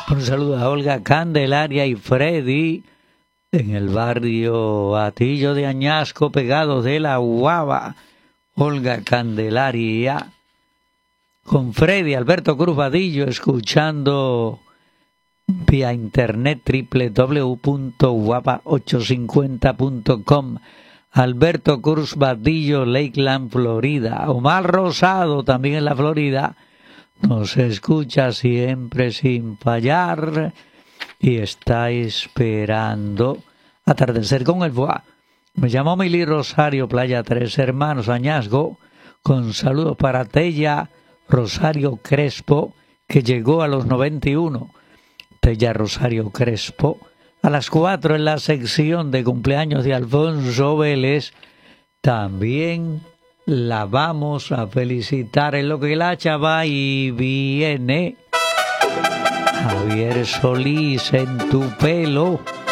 Un saludo a Olga Candelaria y Freddy en el barrio Atillo de Añasco, pegado de la Guava. Olga Candelaria con Freddy Alberto Cruz Vadillo, escuchando vía internet www.guapa850.com. Alberto Cruz Vadillo, Lakeland, Florida. Omar Rosado, también en la Florida, nos escucha siempre sin fallar y está esperando atardecer con el Boa. Me llamo Mili Rosario, Playa Tres Hermanos, Añasco, con saludos para Tella Rosario Crespo, que llegó a los 91. Tella Rosario Crespo, a las 4 en la sección de cumpleaños de Alfonso Vélez. También la vamos a felicitar en lo que la hacha va y viene. Javier Solís, en tu pelo.